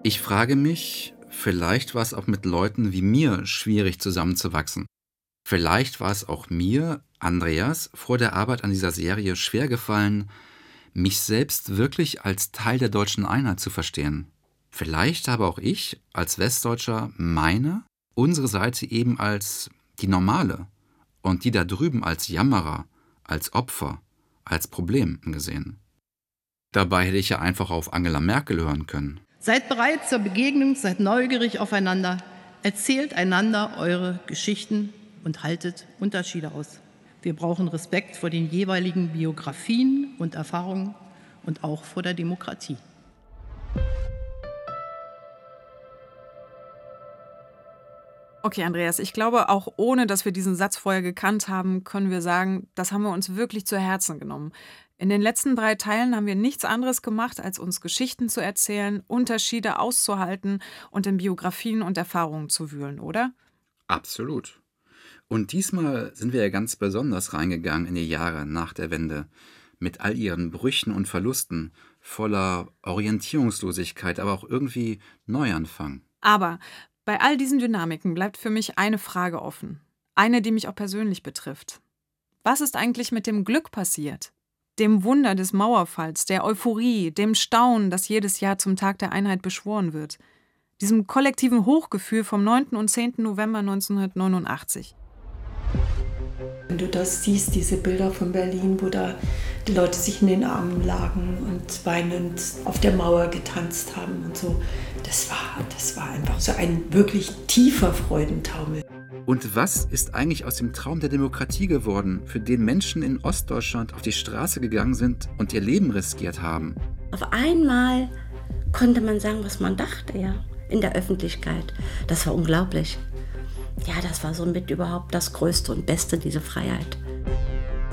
Ich frage mich, vielleicht war es auch mit Leuten wie mir schwierig zusammenzuwachsen. Vielleicht war es auch mir, Andreas, vor der Arbeit an dieser Serie schwergefallen, mich selbst wirklich als Teil der deutschen Einheit zu verstehen. Vielleicht habe auch ich als Westdeutscher unsere Seite eben als die normale und die da drüben als Jammerer, als Opfer, als Problem gesehen. Dabei hätte ich ja einfach auf Angela Merkel hören können. Seid bereit zur Begegnung, seid neugierig aufeinander, erzählt einander eure Geschichten und haltet Unterschiede aus. Wir brauchen Respekt vor den jeweiligen Biografien und Erfahrungen und auch vor der Demokratie. Okay, Andreas, ich glaube, auch ohne, dass wir diesen Satz vorher gekannt haben, können wir sagen, das haben wir uns wirklich zu Herzen genommen. In den letzten 3 Teilen haben wir nichts anderes gemacht, als uns Geschichten zu erzählen, Unterschiede auszuhalten und in Biografien und Erfahrungen zu wühlen, oder? Absolut. Und diesmal sind wir ja ganz besonders reingegangen in die Jahre nach der Wende, mit all ihren Brüchen und Verlusten, voller Orientierungslosigkeit, aber auch irgendwie Neuanfang. Aber bei all diesen Dynamiken bleibt für mich eine Frage offen. Eine, die mich auch persönlich betrifft. Was ist eigentlich mit dem Glück passiert? Dem Wunder des Mauerfalls, der Euphorie, dem Staunen, das jedes Jahr zum Tag der Einheit beschworen wird. Diesem kollektiven Hochgefühl vom 9. und 10. November 1989. Wenn du das siehst, diese Bilder von Berlin, wo da die Leute sich in den Armen lagen und weinend auf der Mauer getanzt haben und so, das war einfach so ein wirklich tiefer Freudentaumel. Und was ist eigentlich aus dem Traum der Demokratie geworden, für den Menschen in Ostdeutschland auf die Straße gegangen sind und ihr Leben riskiert haben? Auf einmal konnte man sagen, was man dachte, ja, in der Öffentlichkeit. Das war unglaublich. Ja, das war somit überhaupt das Größte und Beste, diese Freiheit.